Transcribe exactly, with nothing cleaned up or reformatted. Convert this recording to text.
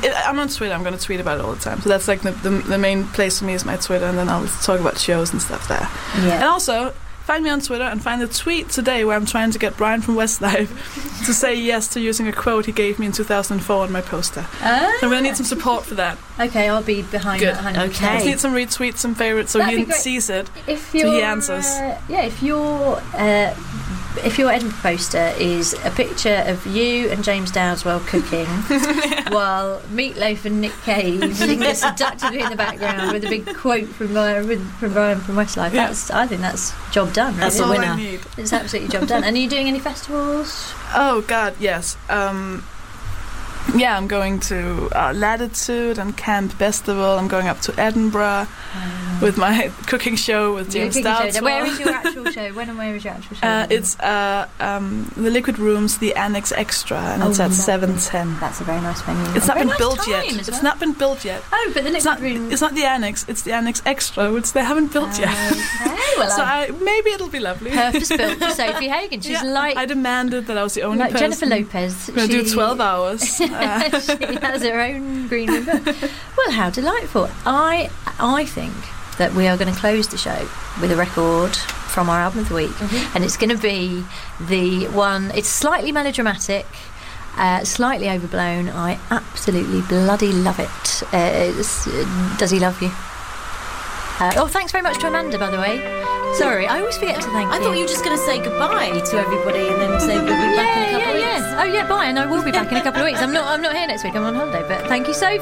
it, I'm on Twitter. I'm going to tweet about it all the time. So that's like the, the the main place for me is my Twitter, and then I'll talk about shows and stuff there. Yeah. And also, find me on Twitter and find a tweet today where I'm trying to get Brian from Westlife to say yes to using a quote he gave me in two thousand four on my poster. Ah. So I'm going to need some support for that. Okay, I'll be behind Good. that. one hundred percent. I just need some retweets, some favourites, so That'd he be great. sees it. If So your he answers. Uh, yeah, if your uh, if your Edinburgh poster is a picture of you and James Dowdeswell cooking, while Meatloaf and Nick Cave linger seductively in the background with a big quote from uh, from Brian from Westlife, Yeah. that's I think that's job done. That's really. a all I winner. need. It's absolutely job done. And are you doing any festivals? Oh God, yes. Um, yeah, I'm going to uh, Latitude and Camp Festival. I'm going up to Edinburgh with my cooking show with Your James cooking show. Dowdeswell. Where is your actual show? When and where is your actual show? Uh, it's uh, um, the Liquid Rooms, the Annex Extra, and Oh, it's at lovely. seven ten. That's a very nice venue. It's A not very been nice built time yet. as It's well. not been built yet. Oh, but the It's Liquid not. Room. It's not the Annex. It's the Annex Extra, which they haven't built yet. Okay, well, So I- I, maybe it'll be lovely. purpose built for Sophie Hagen. She's Yeah, like, I demanded that I was the only like person. Jennifer Lopez. I'm gonna do She- twelve hours. Uh, she has her own green room book. Well, how delightful. I I think that we are going to close the show with a record from our album of the week, Mm-hmm. and it's going to be the one. It's slightly melodramatic, uh, slightly overblown. I absolutely bloody love it. Uh, it's, uh, Does He Love You? Uh, oh, thanks very much to Amanda, by the way. Sorry, I always forget to thank I you. thought you were just going to say goodbye to everybody and then say we'll be back in a Yeah, couple yeah, of weeks. yeah. Oh, yeah. Bye, and I will be back in a couple of weeks. I'm not. I'm not here next week. I'm on holiday. But thank you, Sophie.